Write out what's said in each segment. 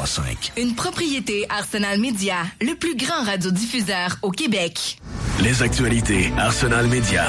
103.5. Une propriété Arsenal Media, le plus grand radiodiffuseur au Québec. Les actualités Arsenal Media.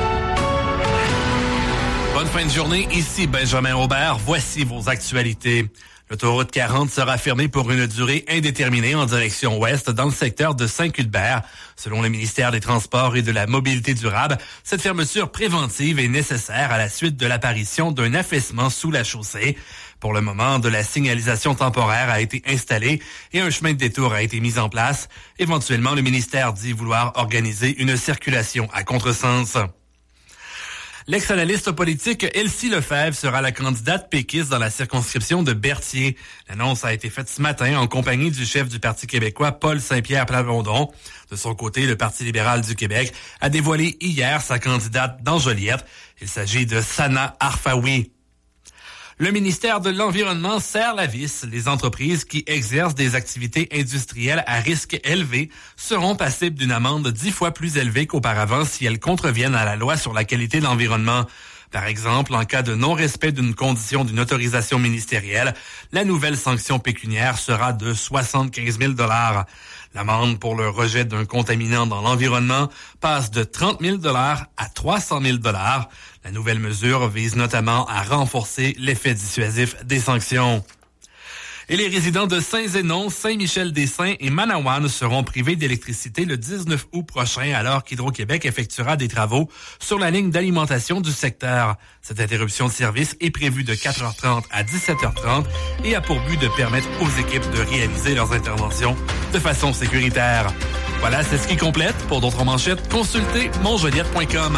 Bonne fin de journée, ici Benjamin Aubert. Voici vos actualités. L'autoroute 40 sera fermée pour une durée indéterminée en direction ouest dans le secteur de Saint-Cuthbert. Selon le ministère des Transports et de la Mobilité durable, cette fermeture préventive est nécessaire à la suite de l'apparition d'un affaissement sous la chaussée. Pour le moment, de la signalisation temporaire a été installée et un chemin de détour a été mis en place. Éventuellement, le ministère dit vouloir organiser une circulation à contresens. L'ex-analyste politique Elsie Lefebvre sera la candidate péquiste dans la circonscription de Berthier. L'annonce a été faite ce matin en compagnie du chef du Parti québécois, Paul Saint-Pierre Plamondon. De son côté, le Parti libéral du Québec a dévoilé hier sa candidate dans Joliette. Il s'agit de Sana Arfaoui. Le ministère de l'Environnement serre la vis. Les entreprises qui exercent des activités industrielles à risque élevé seront passibles d'une amende 10 fois plus élevée qu'auparavant si elles contreviennent à la loi sur la qualité de l'environnement. Par exemple, en cas de non-respect d'une condition d'une autorisation ministérielle, la nouvelle sanction pécuniaire sera de 75 000 $. L'amende pour le rejet d'un contaminant dans l'environnement passe de 30 000 $ à 300 000 $. La nouvelle mesure vise notamment à renforcer l'effet dissuasif des sanctions. Et les résidents de Saint-Zénon, Saint-Michel-des-Saints et Manawan seront privés d'électricité le 19 août prochain alors qu'Hydro-Québec effectuera des travaux sur la ligne d'alimentation du secteur. Cette interruption de service est prévue de 4h30 à 17h30 et a pour but de permettre aux équipes de réaliser leurs interventions de façon sécuritaire. Voilà, c'est ce qui complète. Pour d'autres manchettes, consultez monjoliette.com.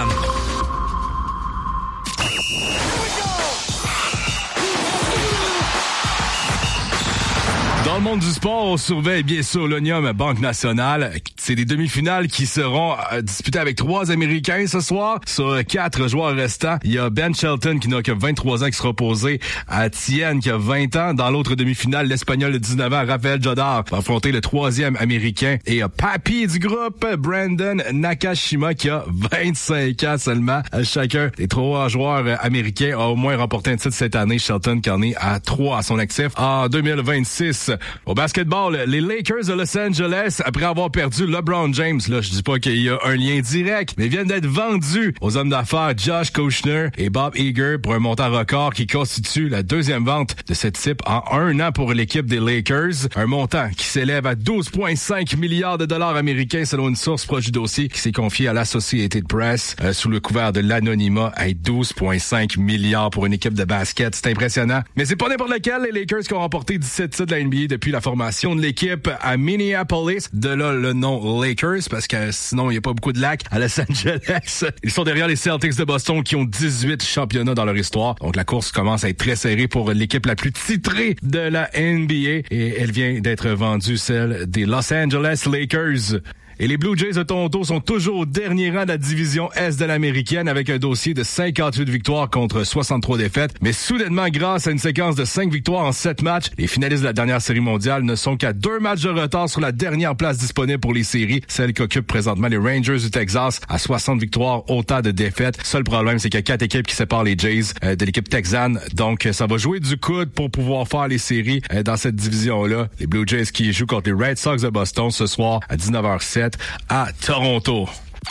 Dans le monde du sport, on surveille bien sûr l'Onium Banque Nationale. C'est des demi-finales qui seront disputées avec 3 Américains ce soir. Sur 4 joueurs restants, il y a Ben Shelton qui n'a que 23 ans qui sera opposé à Tien qui a 20 ans. Dans l'autre demi-finale, l'Espagnol de 19 ans, Rafael Jodar, va affronter le 3e Américain. Et Papi du groupe, Brandon Nakashima qui a 25 ans seulement. Chacun des 3 joueurs américains a au moins remporté un titre cette année. Shelton qui en est à 3 à son actif. En 2026, au basketball, les Lakers de Los Angeles, après avoir perdu LeBron James, là, je dis pas qu'il y a un lien direct, mais viennent d'être vendus aux hommes d'affaires Josh Kushner et Bob Iger pour un montant record qui constitue la 2e vente de cette type en 1 an pour l'équipe des Lakers. Un montant qui s'élève à 12,5 milliards de dollars américains selon une source proche du dossier qui s'est confiée à l'Associated Press sous le couvert de l'anonymat à 12,5 milliards pour une équipe de basket. C'est impressionnant. Mais c'est pas n'importe lequel, les Lakers qui ont remporté 17 titres de la NBA depuis la formation de l'équipe à Minneapolis. De là, le nom Lakers, parce que sinon, il n'y a pas beaucoup de lacs à Los Angeles. Ils sont derrière les Celtics de Boston qui ont 18 championnats dans leur histoire. Donc, la course commence à être très serrée pour l'équipe la plus titrée de la NBA. Et elle vient d'être vendue, celle des Los Angeles Lakers. Et les Blue Jays de Toronto sont toujours au dernier rang de la division Est de l'Américaine avec un dossier de 58 victoires contre 63 défaites. Mais soudainement, grâce à une séquence de 5 victoires en 7 matchs, les finalistes de la dernière série mondiale ne sont qu'à 2 matchs de retard sur la dernière place disponible pour les séries, celle qu'occupent présentement les Rangers du Texas à 60 victoires, autant de défaites. Seul problème, c'est qu'il y a 4 équipes qui séparent les Jays de l'équipe texane. Donc, ça va jouer du coude pour pouvoir faire les séries dans cette division-là. Les Blue Jays qui jouent contre les Red Sox de Boston ce soir à 19h07. À Toronto.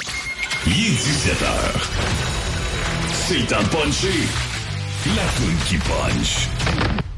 Il est 17h. C'est le temps de puncher. La toune qui punch.